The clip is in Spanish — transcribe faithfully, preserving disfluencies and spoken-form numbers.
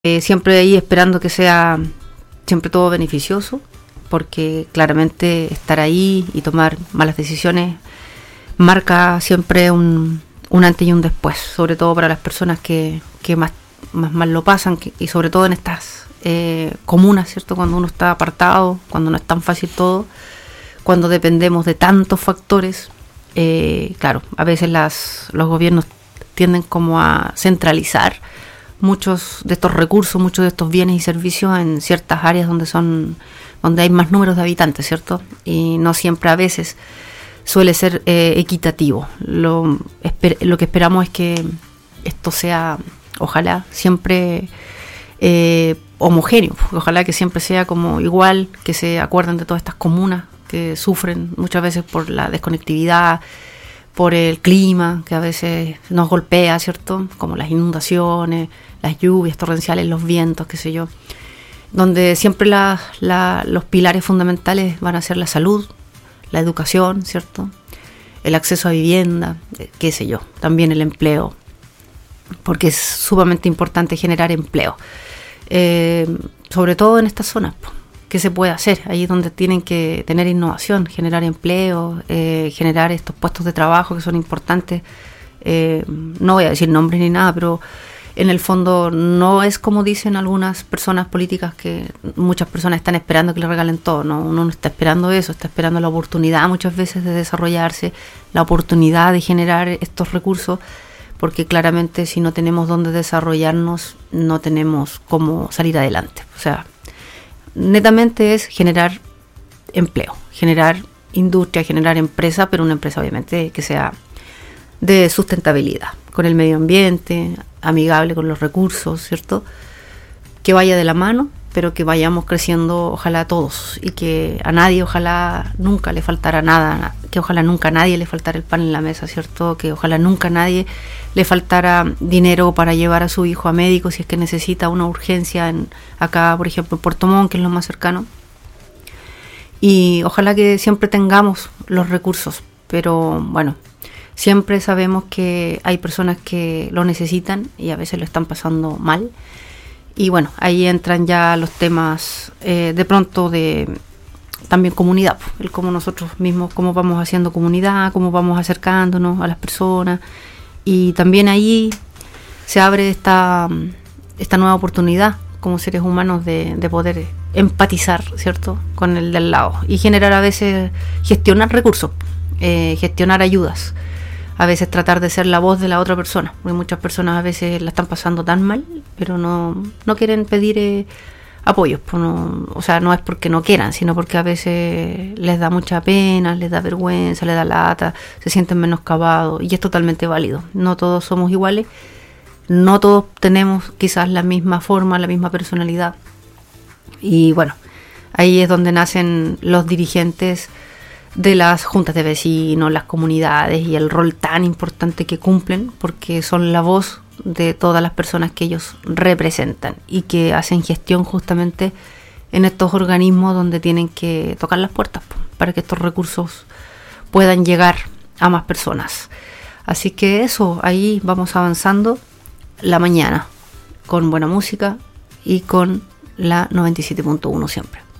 Eh, siempre ahí esperando que sea siempre todo beneficioso, porque claramente estar ahí y tomar malas decisiones marca siempre un, un antes y un después, sobre todo para las personas que, que más, más mal lo pasan, que, y sobre todo en estas eh, comunas, ¿cierto? Cuando uno está apartado, cuando no es tan fácil todo, cuando dependemos de tantos factores, eh, claro, a veces las, los gobiernos tienden como a centralizar muchos de estos recursos, muchos de estos bienes y servicios en ciertas áreas donde son donde hay más números de habitantes, ¿cierto? Y no siempre a veces suele ser eh, equitativo. Lo, esper- lo que esperamos es que esto sea, ojalá, siempre eh, homogéneo, ojalá que siempre sea como igual, que se acuerden de todas estas comunas que sufren muchas veces por la desconectividad, por el clima que a veces nos golpea, ¿cierto? Como las inundaciones, las lluvias torrenciales, los vientos, qué sé yo. Donde siempre la, la, los pilares fundamentales van a ser la salud, la educación, ¿cierto? El acceso a vivienda, qué sé yo. También el empleo, porque es sumamente importante generar empleo. Eh, sobre todo en estas zonas, pues. ¿Qué se puede hacer? Ahí es donde tienen que tener innovación, generar empleo, eh, generar estos puestos de trabajo que son importantes. Eh, no voy a decir nombres ni nada, pero en el fondo no es como dicen algunas personas políticas, que muchas personas están esperando que le regalen todo. No, uno no está esperando eso, está esperando la oportunidad muchas veces de desarrollarse, la oportunidad de generar estos recursos, porque claramente si no tenemos dónde desarrollarnos, no tenemos cómo salir adelante. O sea, netamente es generar empleo, generar industria, generar empresa, pero una empresa obviamente que sea de sustentabilidad, con el medio ambiente, amigable con los recursos, ¿cierto? Que vaya de la mano, pero que vayamos creciendo, ojalá todos, y que a nadie, ojalá nunca le faltara nada, que ojalá nunca a nadie le faltara el pan en la mesa, ¿cierto? Que ojalá nunca a nadie le faltara dinero para llevar a su hijo a médico si es que necesita una urgencia en acá, por ejemplo, en Puerto Montt, que es lo más cercano. Y ojalá que siempre tengamos los recursos, pero bueno, siempre sabemos que hay personas que lo necesitan y a veces lo están pasando mal. Y bueno, ahí entran ya los temas eh, de pronto de también comunidad, el cómo nosotros mismos, cómo vamos haciendo comunidad, cómo vamos acercándonos a las personas. Y también ahí se abre esta, esta nueva oportunidad como seres humanos de, de poder empatizar, ¿cierto?, con el del lado y generar a veces, gestionar recursos, eh, gestionar ayudas. A veces tratar de ser la voz de la otra persona, porque muchas personas a veces la están pasando tan mal, pero no, no quieren pedir eh, apoyos. Pues no, o sea, no es porque no quieran, sino porque a veces les da mucha pena, les da vergüenza, les da lata, se sienten menoscabados, y es totalmente válido. No todos somos iguales, no todos tenemos quizás la misma forma, la misma personalidad. Y bueno, ahí es donde nacen los dirigentes de las juntas de vecinos, las comunidades, y el rol tan importante que cumplen, porque son la voz de todas las personas que ellos representan y que hacen gestión justamente en estos organismos donde tienen que tocar las puertas para que estos recursos puedan llegar a más personas. Así que eso, ahí vamos avanzando la mañana con buena música y con la noventa y siete punto uno siempre.